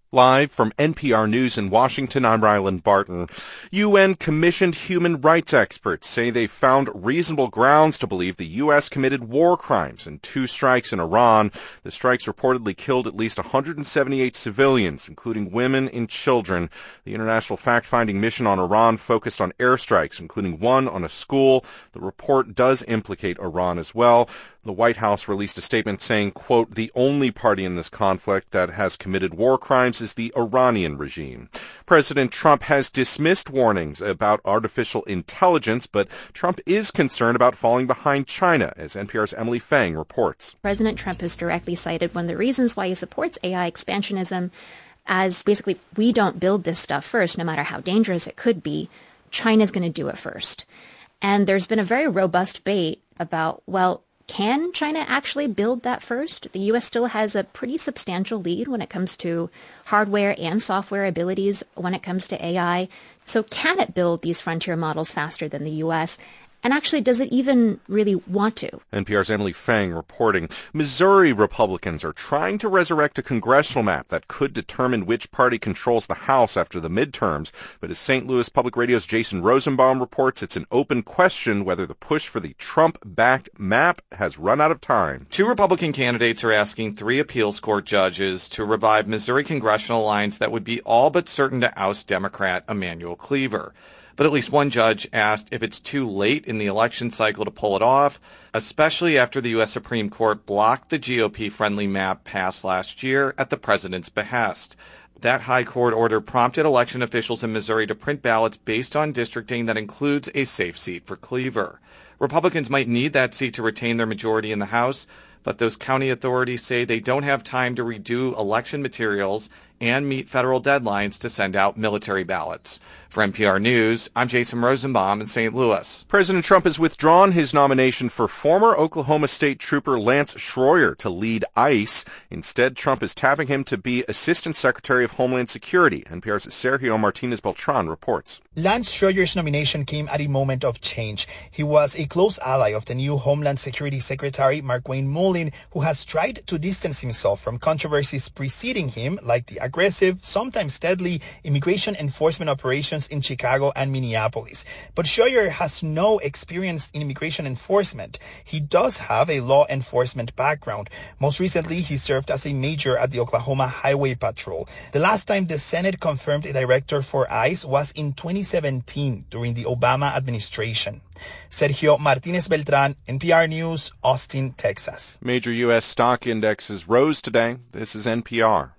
Live from NPR News in Washington, I'm Ryland Barton. UN-commissioned human rights experts say they found reasonable grounds to believe the U.S. committed war crimes in 2 strikes in Iran. The strikes reportedly killed at least 178 civilians, including women and children. The international fact-finding mission on Iran focused on airstrikes, including one on a school. The report does implicate Iran as well. The White House released a statement saying, quote, the only party in this conflict that has committed war crimes is the Iranian regime. President Trump has dismissed warnings about artificial intelligence, but Trump is concerned about falling behind China, as NPR's Emily Fang reports. President Trump has directly cited one of the reasons why he supports AI expansionism as basically, we don't build this stuff first, no matter how dangerous it could be. China's going to do it first. And there's been a very robust debate about, well, can China actually build that first? The U.S. still has a pretty substantial lead when it comes to hardware and software abilities when it comes to AI. So can it build these frontier models faster than the U.S.? And actually, does it even really want to? NPR's Emily Fang reporting. Missouri Republicans are trying to resurrect a congressional map that could determine which party controls the House after the midterms. But as St. Louis Public Radio's Jason Rosenbaum reports, it's an open question whether the push for the Trump-backed map has run out of time. 2 Republican candidates are asking 3 appeals court judges to revive Missouri congressional lines that would be all but certain to oust Democrat Emanuel Cleaver. But at least one judge asked if it's too late in the election cycle to pull it off, especially after the U.S. Supreme Court blocked the GOP-friendly map passed last year at the president's behest. That high court order prompted election officials in Missouri to print ballots based on districting that includes a safe seat for Cleaver. Republicans might need that seat to retain their majority in the House, but those county authorities say they don't have time to redo election materials and meet federal deadlines to send out military ballots. For NPR News, I'm Jason Rosenbaum in St. Louis. President Trump has withdrawn his nomination for former Oklahoma State Trooper Lance Schroyer to lead ICE. Instead, Trump is tapping him to be Assistant Secretary of Homeland Security. NPR's Sergio Martinez-Beltran reports. Lance Schroyer's nomination came at a moment of change. He was a close ally of the new Homeland Security Secretary Markwayne Mullin, who has tried to distance himself from controversies preceding him, like the aggressive, sometimes deadly, immigration enforcement operations in Chicago and Minneapolis. But Schroyer has no experience in immigration enforcement. He does have a law enforcement background. Most recently, he served as a major at the Oklahoma Highway Patrol. The last time the Senate confirmed a director for ICE was in 2017 during the Obama administration. Sergio Martinez Beltran, NPR News, Austin, Texas. Major U.S. stock indexes rose today. This is NPR.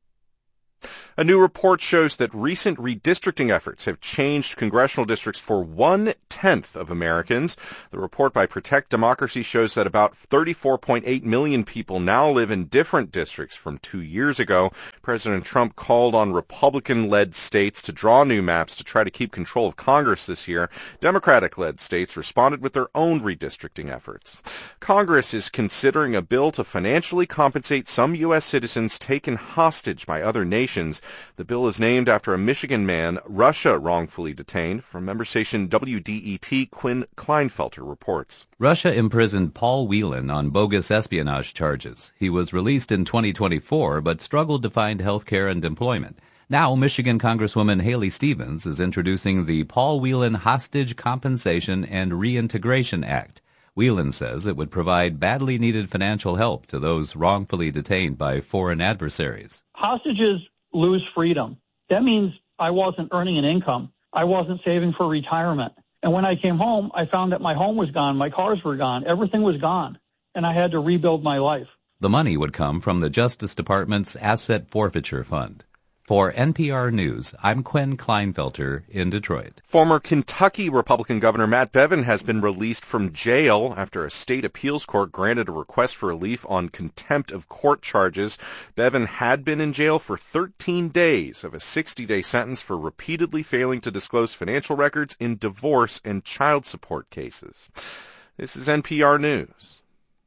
A new report shows that recent redistricting efforts have changed congressional districts for 1/10 of Americans. The report by Protect Democracy shows that about 34.8 million people now live in different districts from 2 years ago. President Trump called on Republican-led states to draw new maps to try to keep control of Congress this year. Democratic-led states responded with their own redistricting efforts. Congress is considering a bill to financially compensate some U.S. citizens taken hostage by other nations. The bill is named after a Michigan man Russia wrongfully detained. From member station WDET, Quinn Kleinfelter reports. Russia imprisoned Paul Whelan on bogus espionage charges. He was released in 2024 but struggled to find health care and employment. Now, Michigan Congresswoman Haley Stevens is introducing the Paul Whelan Hostage Compensation and Reintegration Act. Whelan says it would provide badly needed financial help to those wrongfully detained by foreign adversaries. Hostages lose freedom. That means I wasn't earning an income. I wasn't saving for retirement. And when I came home, I found that my home was gone, my cars were gone, everything was gone, and I had to rebuild my life. The money would come from the Justice Department's Asset Forfeiture Fund. For NPR News, I'm Quinn Kleinfelter in Detroit. Former Kentucky Republican Governor Matt Bevin has been released from jail after a state appeals court granted a request for relief on contempt of court charges. Bevin had been in jail for 13 days of a 60-day sentence for repeatedly failing to disclose financial records in divorce and child support cases. This is NPR News.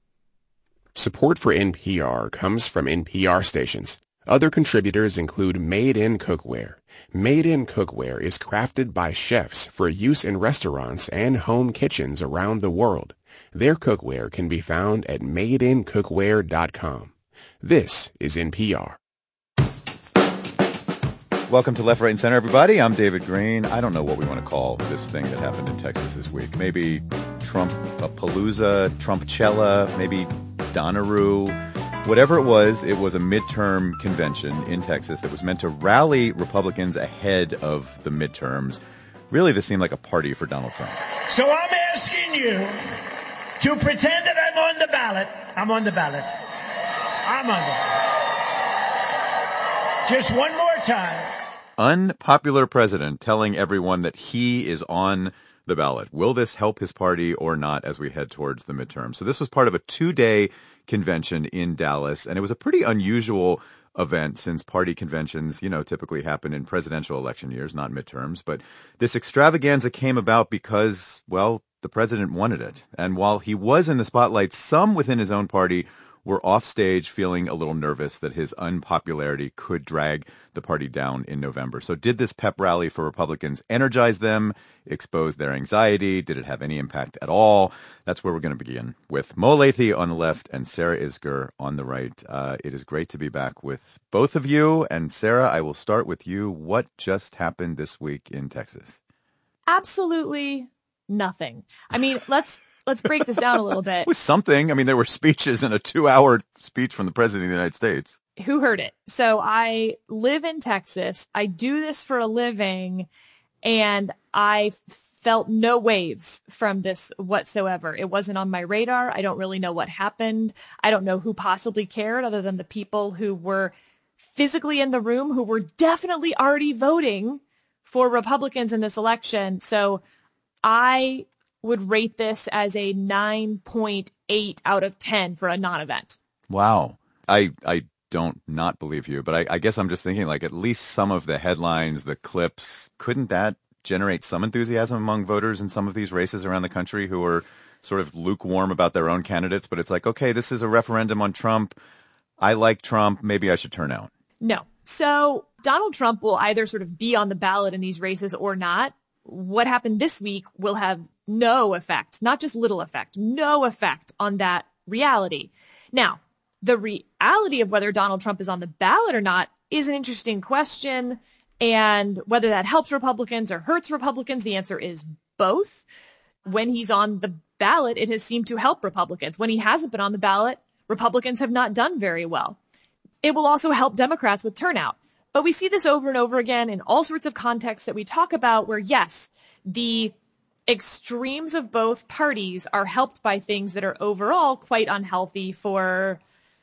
Support for NPR comes from NPR stations. Other contributors include Made in Cookware. Made in Cookware is crafted by chefs for use in restaurants and home kitchens around the world. Their cookware can be found at madeincookware.com. This is NPR. Welcome to Left, Right, and Center, everybody. I'm David Green. I don't know what we want to call this thing that happened in Texas this week. Maybe Trump-a-palooza, Trumpchella, maybe Donaroo. Whatever it was a midterm convention in Texas that was meant to rally Republicans ahead of the midterms. Really, this seemed like a party for Donald Trump. So I'm asking you to pretend that I'm on the ballot. I'm on the ballot. Just one more time. Unpopular president telling everyone that he is on the ballot. Will this help his party or not as we head towards the midterm? So this was part of a 2-day convention in Dallas, and it was a pretty unusual event since party conventions, typically happen in presidential election years, not midterms. But this extravaganza came about because, well, the president wanted it. And while he was in the spotlight, some within his own party were off stage feeling a little nervous that his unpopularity could drag the party down in November. So did this pep rally for Republicans energize them, expose their anxiety? Did it have any impact at all? That's where we're going to begin with Mo Lathey on the left and Sarah Isgur on the right. It is great to be back with both of you. And Sarah, I will start with you. What just happened this week in Texas? Absolutely nothing. I mean, let's break this down a little bit. With something. I mean, there were speeches and a 2-hour speech from the president of the United States. Who heard it? So I live in Texas. I do this for a living, and I felt no waves from this whatsoever. It wasn't on my radar. I don't really know what happened. I don't know who possibly cared other than the people who were physically in the room, who were definitely already voting for Republicans in this election. So I would rate this as a 9.8 out of 10 for a non-event. Wow. I don't not believe you, but I guess I'm just thinking like at least some of the headlines, the clips, couldn't that generate some enthusiasm among voters in some of these races around the country who are sort of lukewarm about their own candidates? But it's like, okay, this is a referendum on Trump. I like Trump. Maybe I should turn out. No. So Donald Trump will either sort of be on the ballot in these races or not. What happened this week will have no effect, not just little effect, no effect on that reality. Now, the reality of whether Donald Trump is on the ballot or not is an interesting question. And whether that helps Republicans or hurts Republicans, the answer is both. When he's on the ballot, it has seemed to help Republicans. When he hasn't been on the ballot, Republicans have not done very well. It will also help Democrats with turnout. But we see this over and over again in all sorts of contexts that we talk about where, yes, the extremes of both parties are helped by things that are overall quite unhealthy for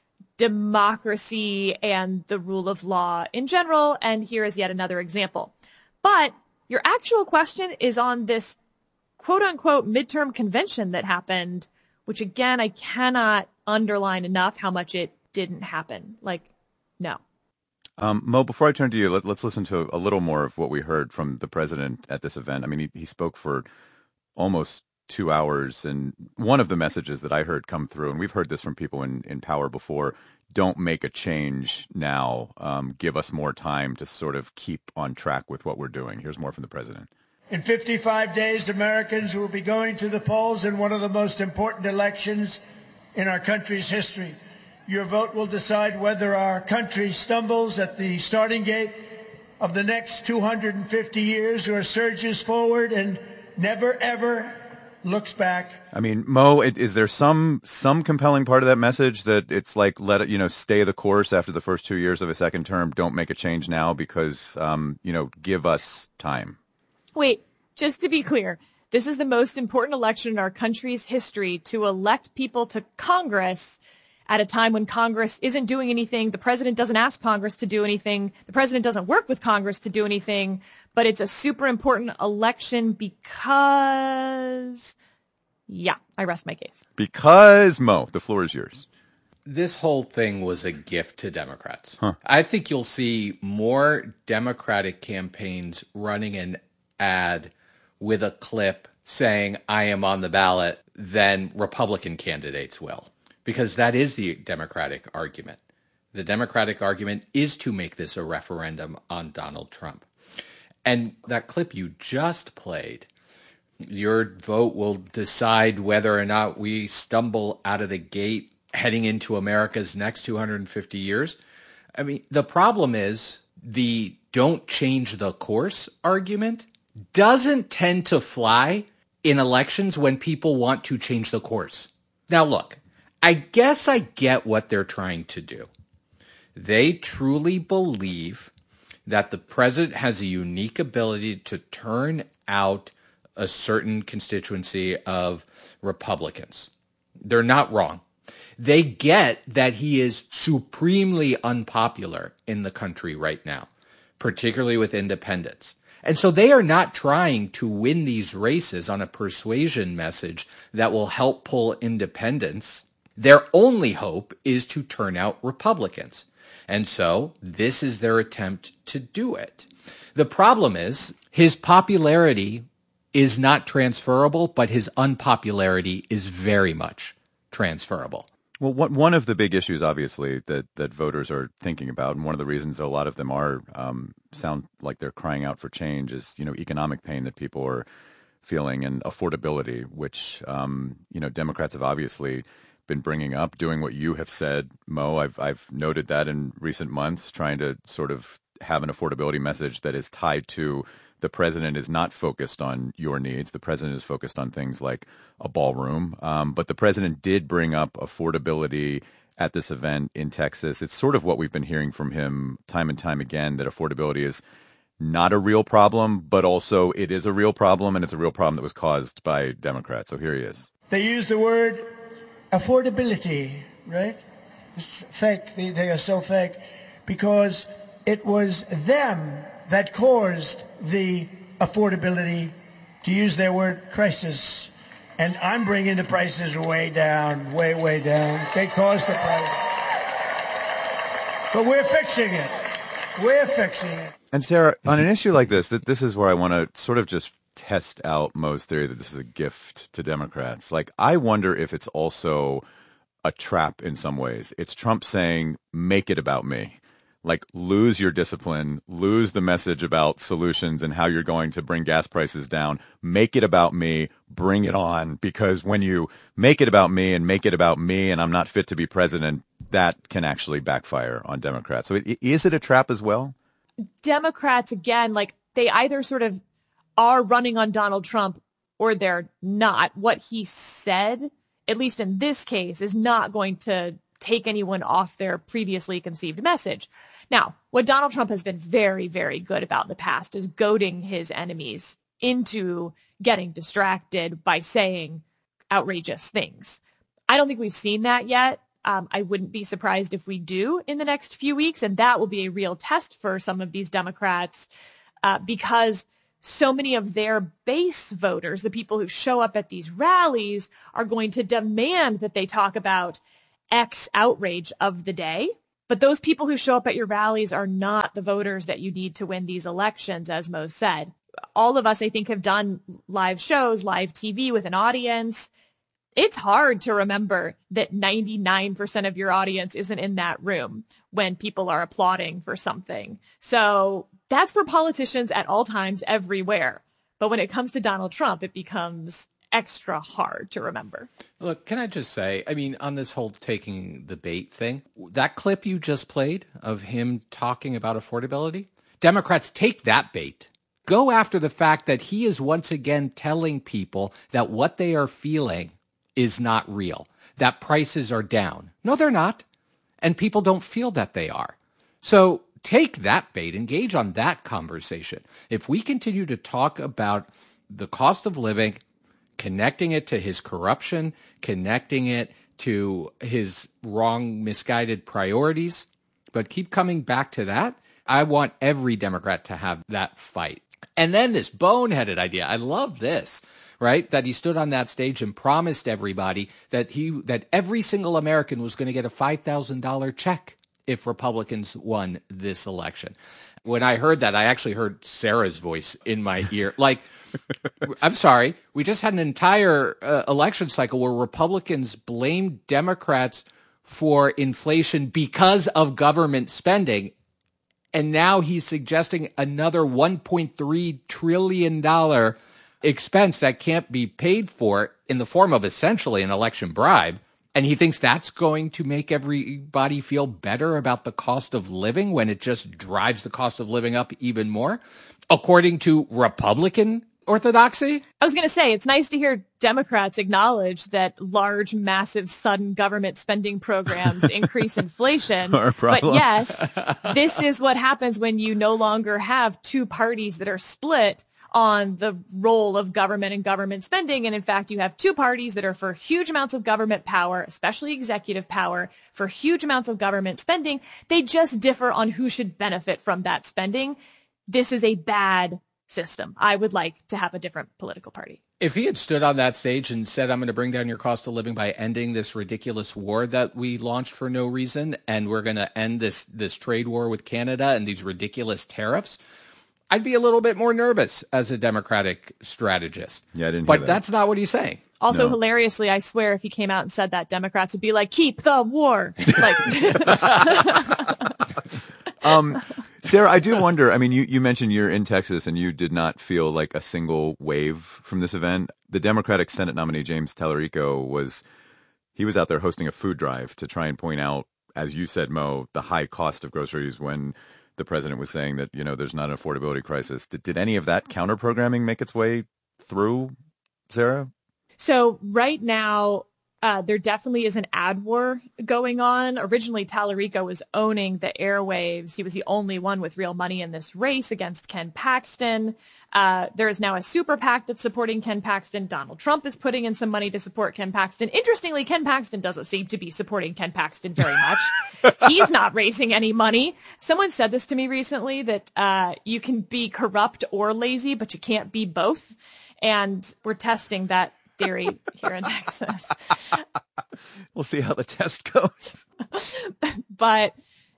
democracy and the rule of law in general. And here is yet another example. But your actual question is on this quote unquote midterm convention that happened, which again, I cannot underline enough how much it didn't happen. Like, no. Mo, before I turn to you, let's listen to a little more of what we heard from the president at this event. I mean, he spoke for almost 2 hours, and one of the messages that I heard come through, and we've heard this from people in power before, don't make a change now. Give us more time to sort of keep on track with what we're doing. Here's more from the president. In 55 days, Americans will be going to the polls in one of the most important elections in our country's history. Your vote will decide whether our country stumbles at the starting gate of the next 250 years or surges forward and never, ever looks back. I mean, Mo, is there some compelling part of that message that it's like, let it, stay the course after the first 2 years of a second term? Don't make a change now because, give us time. Wait, just to be clear, this is the most important election in our country's history to elect people to Congress at a time when Congress isn't doing anything. The president doesn't ask Congress to do anything. The president doesn't work with Congress to do anything. But it's a super important election because, yeah, I rest my case. Because, Mo, the floor is yours. This whole thing was a gift to Democrats. Huh. I think you'll see more Democratic campaigns running an ad with a clip saying, I am on the ballot, than Republican candidates will. Because that is the Democratic argument. The Democratic argument is to make this a referendum on Donald Trump. And that clip you just played, your vote will decide whether or not we stumble out of the gate heading into America's next 250 years. I mean, the problem is the don't change the course argument doesn't tend to fly in elections when people want to change the course. Now, look, I guess I get what they're trying to do. They truly believe that the president has a unique ability to turn out a certain constituency of Republicans. They're not wrong. They get that he is supremely unpopular in the country right now, particularly with independents. And so they are not trying to win these races on a persuasion message that will help pull independents. Their only hope is to turn out Republicans. And so this is their attempt to do it. The problem is his popularity is not transferable, but his unpopularity is very much transferable. Well, one of the big issues, obviously, that voters are thinking about, and one of the reasons that a lot of them are sound like they're crying out for change, is economic pain that people are feeling and affordability, which Democrats have obviously been bringing up, doing what you have said, Mo. I've noted that in recent months, trying to sort of have an affordability message that is tied to the president is not focused on your needs. The president is focused on things like a ballroom. But the president did bring up affordability at this event in Texas. It's sort of what we've been hearing from him time and time again, that affordability is not a real problem, but also it is a real problem, and it's a real problem that was caused by Democrats. So here he is. They use the word affordability, right? It's fake. They are so fake because it was them that caused the affordability, to use their word, crisis. And I'm bringing the prices way down, way down. They caused the price. But we're fixing it. We're fixing it. And Sarah, on an issue like this is where I want to sort of just test out Mo's theory that this is a gift to Democrats. Like, I wonder if it's also a trap in some ways. It's Trump saying, make it about me. Like, lose your discipline, lose the message about solutions and how you're going to bring gas prices down. Make it about me, bring it on, because when you make it about me and I'm not fit to be president, that can actually backfire on Democrats. So is it a trap as well? Democrats, again, like, they either sort of are running on Donald Trump or they're not. What he said, at least in this case, is not going to take anyone off their previously conceived message. Now, what Donald Trump has been very, very good about in the past is goading his enemies into getting distracted by saying outrageous things. I don't think we've seen that yet. I wouldn't be surprised if we do in the next few weeks, and that will be a real test for some of these Democrats because so many of their base voters, the people who show up at these rallies, are going to demand that they talk about X outrage of the day. But those people who show up at your rallies are not the voters that you need to win these elections, as Mo said. All of us, I think, have done live shows, live TV with an audience. It's hard to remember that 99% of your audience isn't in that room when people are applauding for something. So that's for politicians at all times, everywhere. But when it comes to Donald Trump, it becomes extra hard to remember. Look, can I just say, I mean, on this whole taking the bait thing, that clip you just played of him talking about affordability, Democrats take that bait. Go after the fact that he is once again telling people that what they are feeling is not real, that prices are down. No, they're not. And people don't feel that they are. So take that bait, engage on that conversation. If we continue to talk about the cost of living, connecting it to his corruption, connecting it to his wrong, misguided priorities, but keep coming back to that, I want every Democrat to have that fight. And then this boneheaded idea, I love this, right? That he stood on that stage and promised everybody that every single American was going to get a $5,000 check if Republicans won this election. When I heard that, I actually heard Sarah's voice in my ear. Like, I'm sorry, we just had an entire election cycle where Republicans blamed Democrats for inflation because of government spending. And now he's suggesting another $1.3 trillion expense that can't be paid for in the form of essentially an election bribe. And he thinks that's going to make everybody feel better about the cost of living when it just drives the cost of living up even more, according to Republican orthodoxy. I was going to say, it's nice to hear Democrats acknowledge that large, massive, sudden government spending programs increase inflation. But yes, this is what happens when you no longer have two parties that are split on the role of government and government spending. And in fact, you have two parties that are for huge amounts of government power, especially executive power, for huge amounts of government spending. They just differ on who should benefit from that spending. This is a bad system. I would like to have a different political party. If he had stood on that stage and said, I'm going to bring down your cost of living by ending this ridiculous war that we launched for no reason, and we're going to end this trade war with Canada and these ridiculous tariffs, I'd be a little bit more nervous as a Democratic strategist. Yeah, I didn't hear But that. that's not what he's saying. Also, hilariously, I swear if he came out and said that, Democrats would be like, keep the war. Sarah, I do wonder, I mean, you mentioned you're in Texas and you did not feel like a single wave from this event. The Democratic Senate nominee, James Tallarico, was out there hosting a food drive to try and point out, as you said, Mo, the high cost of groceries when the president was saying that, there's not an affordability crisis. Did any of that counter-programming make its way through, Sarah? So right now, there definitely is an ad war going on. Originally, Tallarico was owning the airwaves. He was the only one with real money in this race against Ken Paxton. There is now a super PAC that's supporting Ken Paxton. Donald Trump is putting in some money to support Ken Paxton. Interestingly, Ken Paxton doesn't seem to be supporting Ken Paxton very much. He's not raising any money. Someone said this to me recently, that you can be corrupt or lazy, but you can't be both. And we're testing that theory here in Texas. We'll see how the test goes. But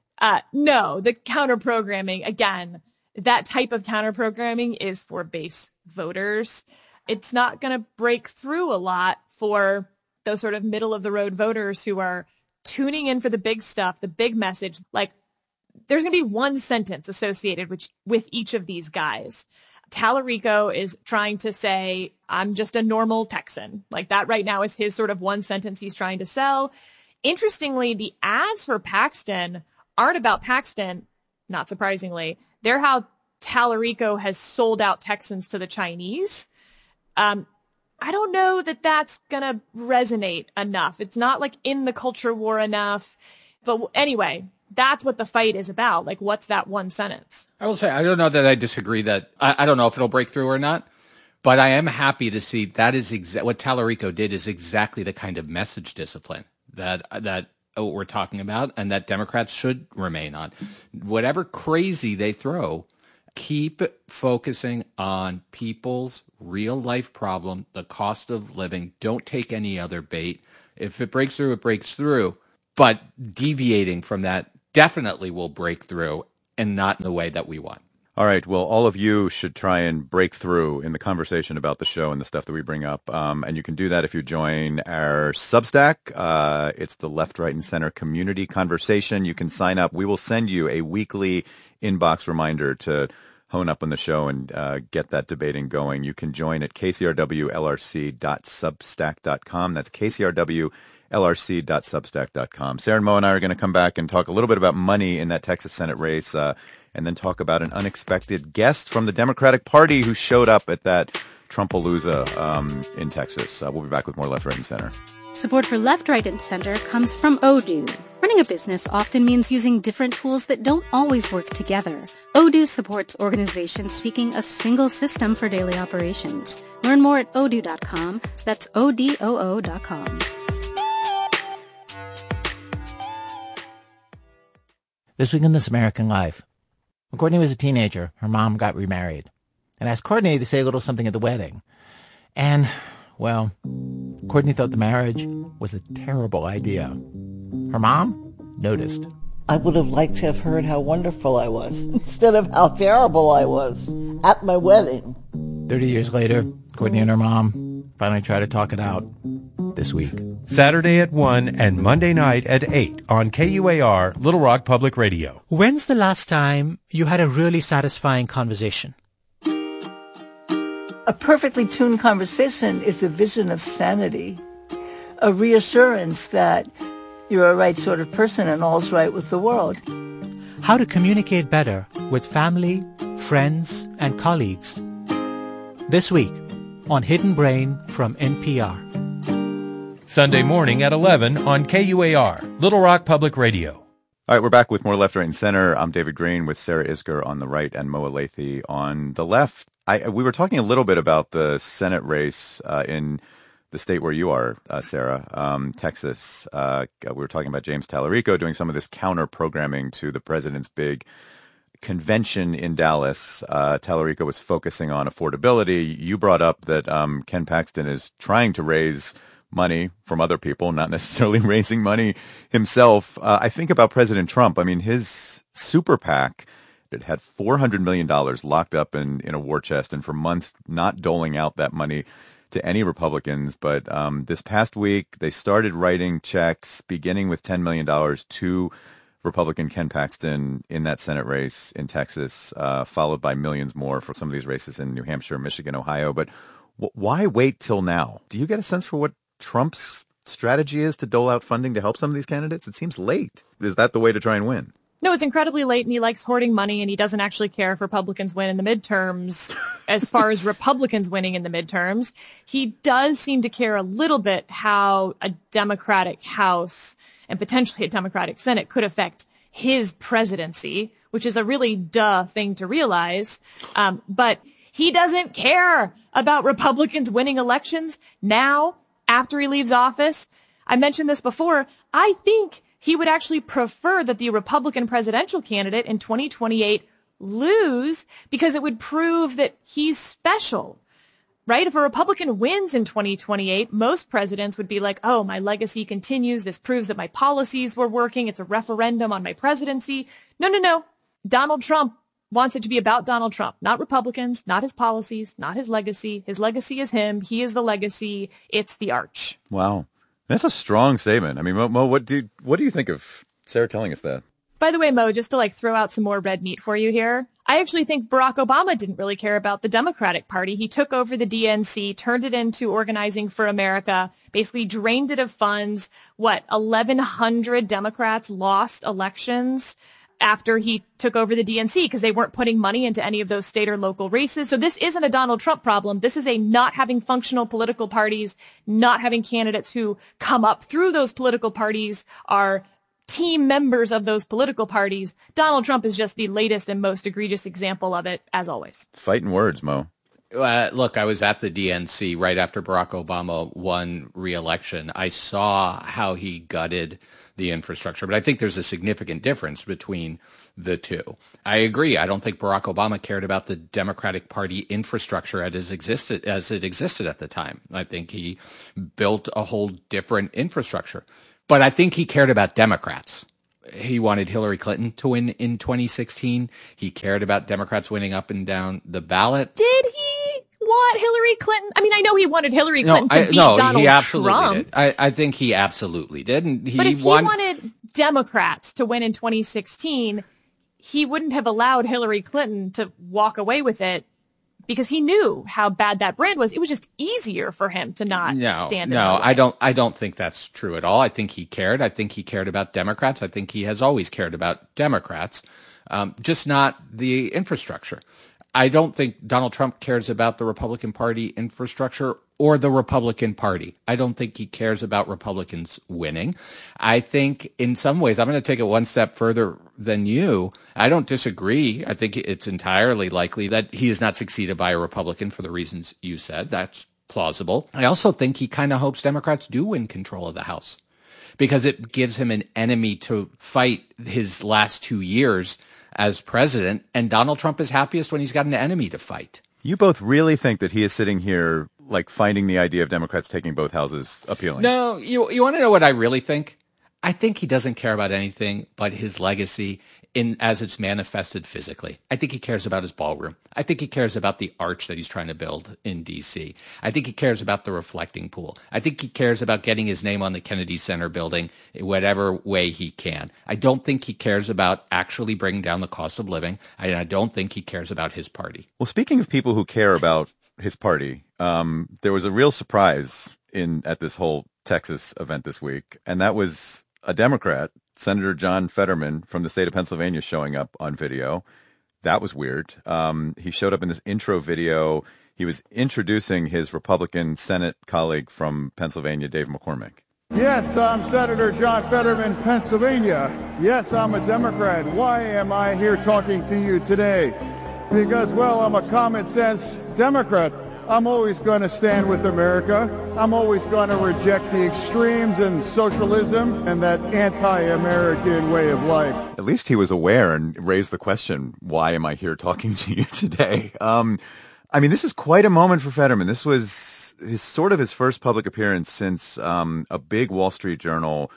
no, the counter-programming, again, that type of counter-programming is for base voters. It's not going to break through a lot for those sort of middle-of-the-road voters who are tuning in for the big stuff, the big message. Like, there's going to be one sentence associated with each of these guys. Tallarico is trying to say, I'm just a normal Texan. Like, that right now is his sort of one sentence he's trying to sell. Interestingly, the ads for Paxton aren't about Paxton, not surprisingly. They're how Tallarico has sold out Texans to the Chinese. I don't know that that's going to resonate enough. It's not like in the culture war enough. But anyway, that's what the fight is about. Like, what's that one sentence? I will say, I don't know that I disagree that I don't know if it'll break through or not, but I am happy to see that is what Tallarico did is exactly the kind of message discipline that we're talking about and that Democrats should remain on. Whatever crazy they throw, keep focusing on people's real life problem, the cost of living. Don't take any other bait. If it breaks through, it breaks through. But deviating from that definitely will break through, and not in the way that we want. All right. Well, all of you should try and break through in the conversation about the show and the stuff that we bring up. And you can do that if you join our Substack. It's the Left, Right, and Center Community Conversation. You can sign up. We will send you a weekly inbox reminder to hone up on the show and get that debating going. You can join at kcrwlrc.substack.com. That's kcrwlrc.substack.com. Sarah and Mo and I are going to come back and talk a little bit about money in that Texas Senate race, and then talk about an unexpected guest from the Democratic Party who showed up at that Trumpalooza in Texas. We'll be back with more Left, Right, and Center. Support for Left, Right, and Center comes from Odoo. Running a business often means using different tools that don't always work together. Odoo supports organizations seeking a single system for daily operations. Learn more at odoo.com. That's ODOO.com. This week in This American Life. When Courtney was a teenager, her mom got remarried and asked Courtney to say a little something at the wedding. And, well, Courtney thought the marriage was a terrible idea. Her mom noticed. I would have liked to have heard how wonderful I was instead of how terrible I was at my wedding. 30 years later, Courtney and her mom finally tried to talk it out this week. Saturday at 1 and Monday night at 8 on KUAR, Little Rock Public Radio. When's the last time you had a really satisfying conversation? A perfectly tuned conversation is a vision of sanity. a reassurance that you're a right sort of person and all's right with the world. How to communicate better with family, friends, and colleagues. This week on Hidden Brain from NPR. Sunday morning at 11 on KUAR, Little Rock Public Radio. All right, we're back with more Left, Right, and Center. I'm David Green with Sarah Isgur on the right and Moa Lathy on the left. We were talking a little bit about the Senate race in the state where you are, Sarah, Texas. We were talking about James Tallarico doing some of this counter-programming to the president's big convention in Dallas. Tallarico was focusing on affordability. You brought up that Ken Paxton is trying to raise money from other people, not necessarily raising money himself. I think about President Trump. I mean, his super PAC, it had $400 million locked up in a war chest and for months not doling out that money to any Republicans. But this past week, they started writing checks beginning with $10 million to Republican Ken Paxton in that Senate race in Texas, followed by millions more for some of these races in New Hampshire, Michigan, Ohio. But why wait till now? Do you get a sense for what Trump's strategy is to dole out funding to help some of these candidates? It seems late. Is that the way to try and win? No, it's incredibly late, and he likes hoarding money, and he doesn't actually care if Republicans win in the midterms. As far as Republicans winning in the midterms, he does seem to care a little bit how a Democratic House and potentially a Democratic Senate could affect his presidency, which is a really duh thing to realize. But he doesn't care about Republicans winning elections now, after he leaves office. I mentioned this before. I think he would actually prefer that the Republican presidential candidate in 2028 lose because it would prove that he's special, right? If a Republican wins in 2028, most presidents would be like, oh, my legacy continues. This proves that my policies were working. It's a referendum on my presidency. No. Donald Trump wants it to be about Donald Trump, not Republicans, not his policies, not his legacy. His legacy is him. He is the legacy. It's the arch. Wow. That's a strong statement. I mean, Mo, what do you think of Sarah telling us that? By the way, Mo, just to throw out some more red meat for you here, I actually think Barack Obama didn't really care about the Democratic Party. He took over the DNC, turned it into Organizing for America, basically drained it of funds. 1,100 Democrats lost elections after he took over the DNC because they weren't putting money into any of those state or local races. So this isn't a Donald Trump problem. This is a not having functional political parties, not having candidates who come up through those political parties are team members of those political parties. Donald Trump is just the latest and most egregious example of it, as always. Fighting words, Mo. Look, I was at the DNC right after Barack Obama won re-election. I saw how he gutted the infrastructure, but I think there's a significant difference between the two. I agree. I don't think Barack Obama cared about the Democratic Party infrastructure as it existed at the time. I think he built a whole different infrastructure, but I think he cared about Democrats. He wanted Hillary Clinton to win in 2016. He cared about Democrats winning up and down the ballot. Did he want Hillary Clinton? I mean, I know he wanted Hillary Clinton to beat Donald he absolutely Trump. Did. I think he absolutely did. And but if he wanted Democrats to win in 2016, he wouldn't have allowed Hillary Clinton to walk away with it because he knew how bad that brand was. It was just easier for him to not stand in the way. I don't think that's true at all. I think he cared. I think he cared about Democrats. I think he has always cared about Democrats, just not the infrastructure. I don't think Donald Trump cares about the Republican Party infrastructure or the Republican Party. I don't think he cares about Republicans winning. I think in some ways, I'm going to take it one step further than you. I don't disagree. I think it's entirely likely that he is not succeeded by a Republican for the reasons you said. That's plausible. I also think he kind of hopes Democrats do win control of the House because it gives him an enemy to fight his last 2 years as president, and Donald Trump is happiest when he's got an enemy to fight. You both really think that he is sitting here, finding the idea of Democrats taking both houses appealing? No, you want to know what I really think? I think he doesn't care about anything but his legacy as it's manifested physically. I think he cares about his ballroom. I think he cares about the arch that he's trying to build in D.C. I think he cares about the reflecting pool. I think he cares about getting his name on the Kennedy Center building in whatever way he can. I don't think he cares about actually bringing down the cost of living. And I don't think he cares about his party. Well, speaking of people who care about his party, there was a real surprise at this whole Texas event this week, and that was a Democrat, Senator John Fetterman from the state of Pennsylvania, showing up on video. That was weird. He showed up in this intro video. He was introducing his Republican Senate colleague from Pennsylvania, Dave McCormick. Yes, I'm Senator John Fetterman, Pennsylvania. Yes, I'm a Democrat. Why am I here talking to you today? Because, well, I'm a common sense Democrat. I'm always going to stand with America. I'm always going to reject the extremes and socialism and that anti-American way of life. At least he was aware and raised the question, why am I here talking to you today? I mean, this is quite a moment for Fetterman. This was his first public appearance since a big Wall Street Journal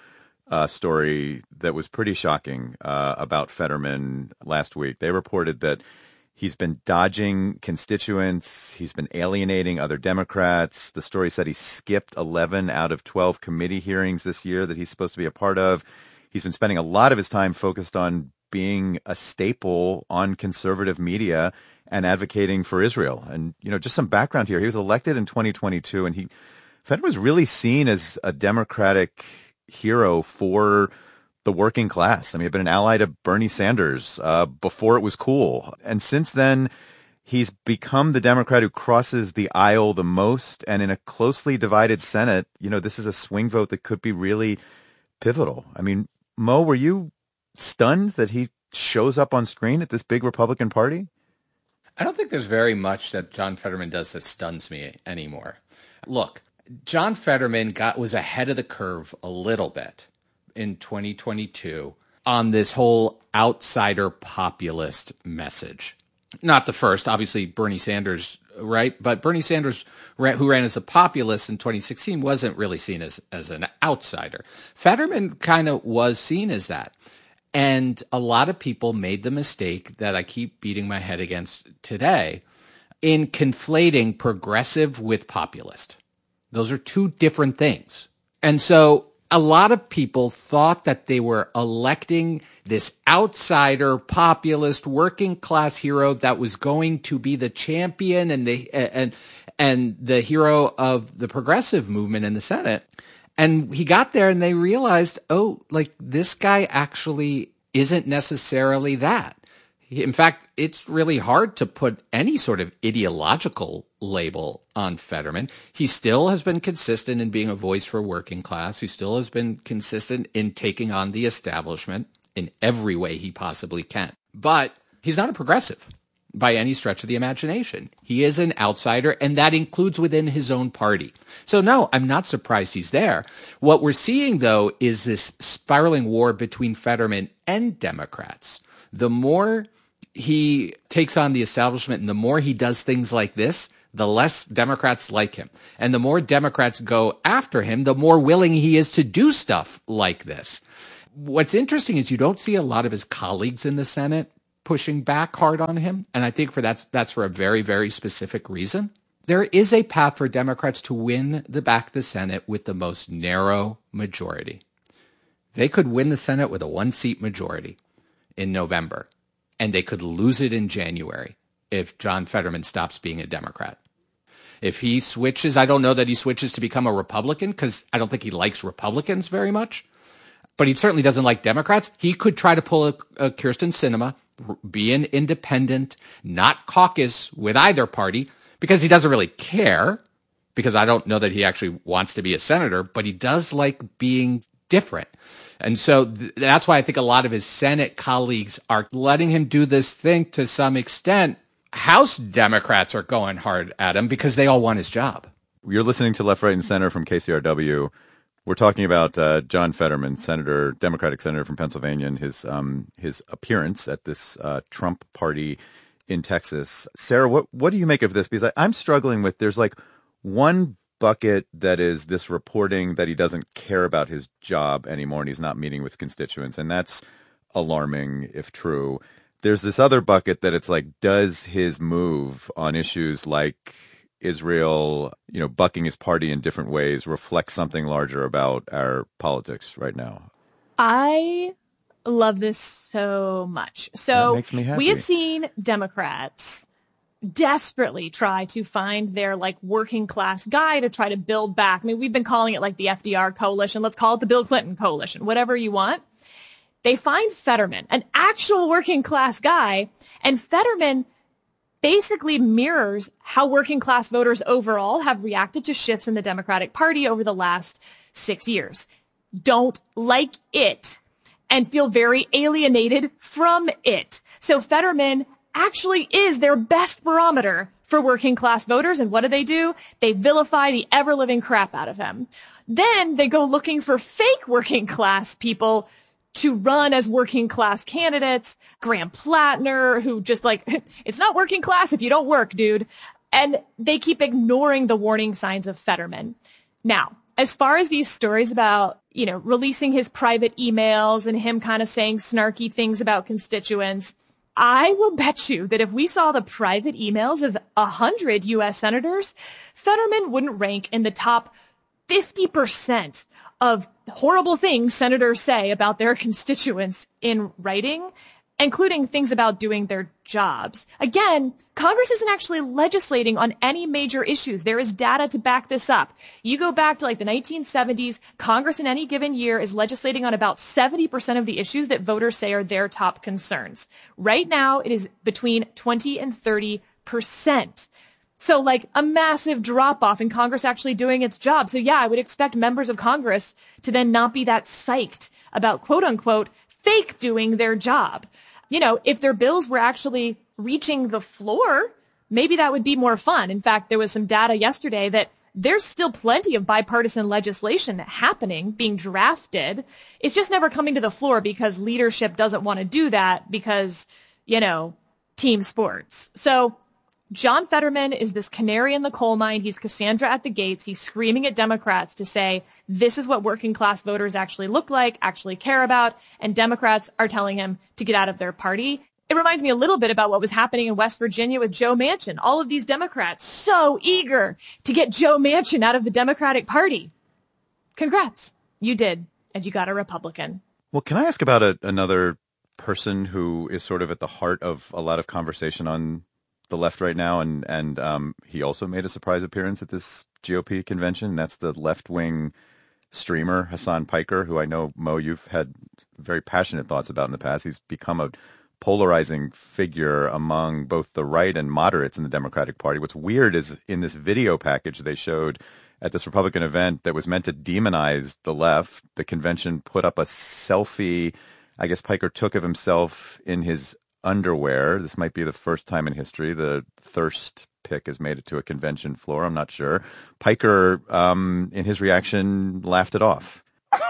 story that was pretty shocking about Fetterman last week. They reported that he's been dodging constituents. He's been alienating other Democrats. The story said he skipped 11 out of 12 committee hearings this year that he's supposed to be a part of. He's been spending a lot of his time focused on being a staple on conservative media and advocating for Israel. And, you know, just some background here. He was elected in 2022, and Fetterman was really seen as a Democratic hero for the working class. I mean, he'd been an ally to Bernie Sanders before it was cool. And since then, he's become the Democrat who crosses the aisle the most. And in a closely divided Senate, you know, this is a swing vote that could be really pivotal. I mean, Mo, were you stunned that he shows up on screen at this big Republican party? I don't think there's very much that John Fetterman does that stuns me anymore. Look, John Fetterman was ahead of the curve a little bit in 2022 on this whole outsider populist message. Not the first, obviously Bernie Sanders, right? But Bernie Sanders, who ran as a populist in 2016, wasn't really seen as an outsider. Fetterman kind of was seen as that. And a lot of people made the mistake that I keep beating my head against today in conflating progressive with populist. Those are two different things. And so a lot of people thought that they were electing this outsider, populist, working class hero that was going to be the champion and the hero of the progressive movement in the Senate. And he got there and they realized, oh, like this guy actually isn't necessarily that. In fact, it's really hard to put any sort of ideological label on Fetterman. He still has been consistent in being a voice for working class. He still has been consistent in taking on the establishment in every way he possibly can. But he's not a progressive by any stretch of the imagination. He is an outsider, and that includes within his own party. So no, I'm not surprised he's there. What we're seeing, though, is this spiraling war between Fetterman and Democrats. The more he takes on the establishment and the more he does things like this, the less Democrats like him. And the more Democrats go after him, the more willing he is to do stuff like this. What's interesting is you don't see a lot of his colleagues in the Senate pushing back hard on him. And I think that's for a very, very specific reason. There is a path for Democrats to win the Senate with the most narrow majority. They could win the Senate with a 1-seat majority in November, and they could lose it in January if John Fetterman stops being a Democrat. If he switches, I don't know that he switches to become a Republican because I don't think he likes Republicans very much, but he certainly doesn't like Democrats. He could try to pull a Kyrsten Sinema, be an independent, not caucus with either party, because he doesn't really care, because I don't know that he actually wants to be a senator, but he does like being different. And so that's why I think a lot of his Senate colleagues are letting him do this thing to some extent. House Democrats are going hard at him because they all want his job. You're listening to Left, Right, and Center from KCRW. We're talking about John Fetterman, Democratic senator from Pennsylvania, and his appearance at this Trump party in Texas. Sarah, what do you make of this? Because I'm struggling with, there's like one bucket that is this reporting that he doesn't care about his job anymore and he's not meeting with constituents, and that's alarming if true. There's this other bucket that it's like, does his move on issues like Israel, you know, bucking his party in different ways, reflect something larger about our politics right now? I love this so much. So that makes me happy. We have seen Democrats desperately try to find their like working class guy to try to build back. I mean, we've been calling it like the FDR coalition. Let's call it the Bill Clinton coalition, whatever you want. They find Fetterman, an actual working class guy, and Fetterman basically mirrors how working class voters overall have reacted to shifts in the Democratic Party over the last 6 years. Don't like it and feel very alienated from it. So Fetterman actually is their best barometer for working class voters. And what do? They vilify the ever-living crap out of him. Then they go looking for fake working class people to run as working class candidates. Graham Plattner, who just like, it's not working class if you don't work, dude. And they keep ignoring the warning signs of Fetterman. Now, as far as these stories about, releasing his private emails and him kind of saying snarky things about constituents, I will bet you that if we saw the private emails of 100 U.S. senators, Fetterman wouldn't rank in the top 50% of horrible things senators say about their constituents in writing, including things about doing their jobs. Again, Congress isn't actually legislating on any major issues. There is data to back this up. You go back to like the 1970s, Congress in any given year is legislating on about 70% of the issues that voters say are their top concerns. Right now, it is between 20 and 30%. So like a massive drop off in Congress actually doing its job. So yeah, I would expect members of Congress to then not be that psyched about quote unquote fake doing their job. If their bills were actually reaching the floor, maybe that would be more fun. In fact, there was some data yesterday that there's still plenty of bipartisan legislation happening, being drafted. It's just never coming to the floor because leadership doesn't want to do that because, team sports. So John Fetterman is this canary in the coal mine. He's Cassandra at the gates. He's screaming at Democrats to say, this is what working class voters actually look like, actually care about. And Democrats are telling him to get out of their party. It reminds me a little bit about what was happening in West Virginia with Joe Manchin. All of these Democrats so eager to get Joe Manchin out of the Democratic Party. Congrats. You did. And you got a Republican. Well, can I ask about another person who is sort of at the heart of a lot of conversation on the left right now, and he also made a surprise appearance at this GOP convention, and that's the left-wing streamer Hasan Piker, who I know, Mo, you've had very passionate thoughts about in the past. He's become a polarizing figure among both the right and moderates in the Democratic Party. What's weird is in this video package they showed at this Republican event that was meant to demonize the left, the convention put up a selfie I guess Piker took of himself in his underwear. This might be the first time in history the thirst pic has made it to a convention floor. I'm not sure. Piker, in his reaction, laughed it off.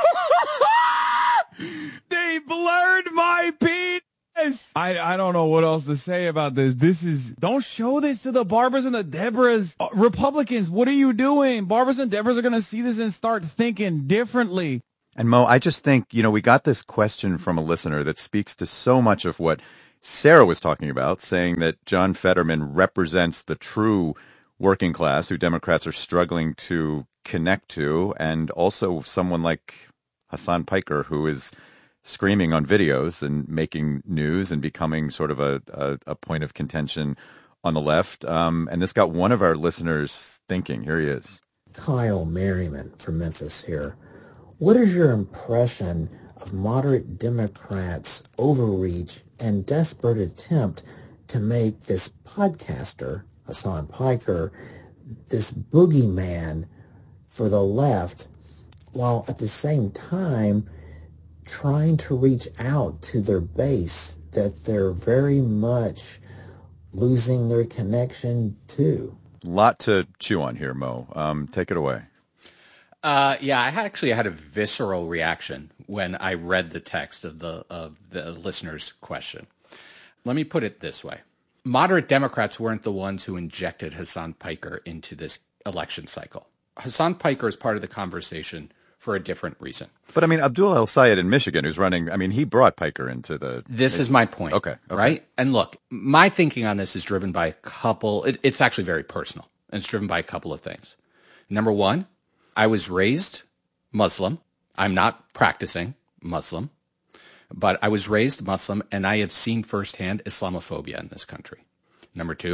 They blurred my penis. I don't know what else to say about this. Don't show this to the Barbers and the Debras. Republicans, what are you doing? Barbers and Debras are going to see this and start thinking differently. And Mo, I just think, we got this question from a listener that speaks to so much of what Sarah was talking about, saying that John Fetterman represents the true working class who Democrats are struggling to connect to, and also someone like Hasan Piker, who is screaming on videos and making news and becoming sort of a point of contention on the left. And this got one of our listeners thinking. Here he is. Kyle Merriman from Memphis here. What is your impression of moderate Democrats' overreach and desperate attempt to make this podcaster, Hasan Piker, this boogeyman for the left, while at the same time trying to reach out to their base that they're very much losing their connection to? Lot to chew on here, Mo. Take it away. Yeah, I actually had a visceral reaction when I read the text of the listener's question. Let me put it this way. Moderate Democrats weren't the ones who injected Hasan Piker into this election cycle. Hasan Piker is part of the conversation for a different reason. But, Abdul El-Sayed in Michigan, who's running, he brought Piker into the... This is my point. Okay. Right? And look, my thinking on this is driven by a couple... It's actually very personal. And it's driven by a couple of things. Number one, I was raised Muslim. I'm not practicing Muslim, but I was raised Muslim, and I have seen firsthand Islamophobia in this country. Number two,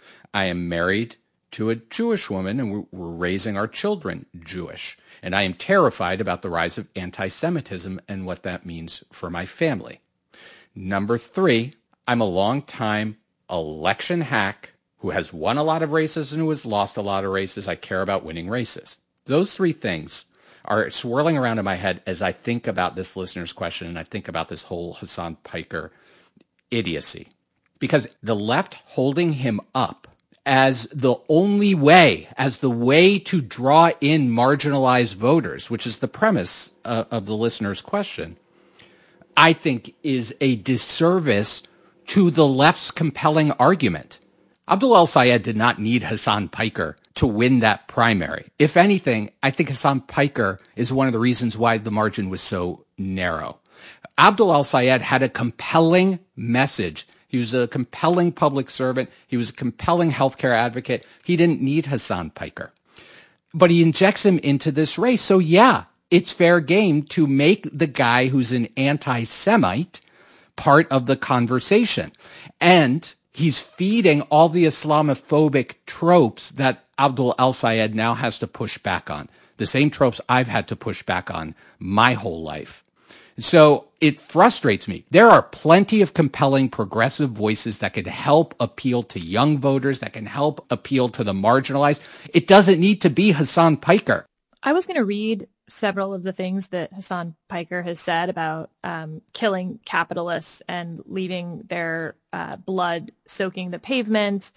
I am married to a Jewish woman, and we're raising our children Jewish. And I am terrified about the rise of anti-Semitism and what that means for my family. Number 3, I'm a long-time election hack who has won a lot of races and who has lost a lot of races. I care about winning races. Those 3 things are swirling around in my head as I think about this listener's question and I think about this whole Hasan Piker idiocy. Because the left holding him up as the only way, as the way to draw in marginalized voters, which is the premise of the listener's question, I think is a disservice to the left's compelling argument. Abdul El-Sayed did not need Hasan Piker to win that primary. If anything, I think Hasan Piker is one of the reasons why the margin was so narrow. Abdul El-Sayed had a compelling message. He was a compelling public servant. He was a compelling healthcare advocate. He didn't need Hasan Piker. But he injects him into this race. So yeah, it's fair game to make the guy who's an anti-Semite part of the conversation. And he's feeding all the Islamophobic tropes that Abdul El-Sayed now has to push back on. The same tropes I've had to push back on my whole life. So it frustrates me. There are plenty of compelling progressive voices that can help appeal to young voters, that can help appeal to the marginalized. It doesn't need to be Hasan Piker. I was going to read several of the things that Hasan Piker has said about killing capitalists and leaving their blood soaking the pavement.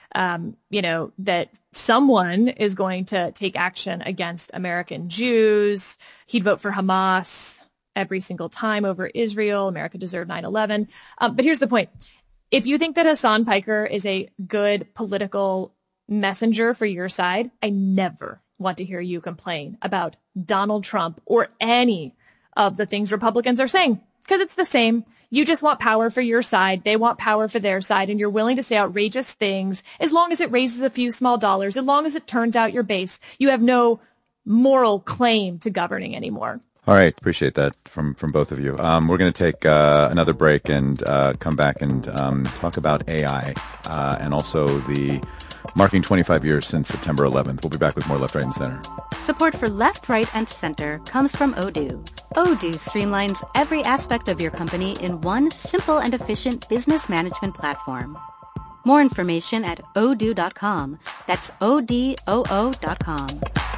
That someone is going to take action against American Jews. He'd vote for Hamas every single time over Israel. America deserved 9/11. But here's the point. If you think that Hasan Piker is a good political messenger for your side, I never want to hear you complain about Donald Trump or any of the things Republicans are saying, because it's the same. You just want power for your side. They want power for their side, and you're willing to say outrageous things as long as it raises a few small dollars, as long as it turns out your base. You have no moral claim to governing anymore. All right. Appreciate that from both of you. We're going to take another break and come back and talk about AI and also the marking 25 years since September 11th. We'll be back with more Left, Right, and Center. Support for Left, Right, and Center comes from Odoo. Odoo streamlines every aspect of your company in one simple and efficient business management platform. More information at odoo.com. That's ODOO.com.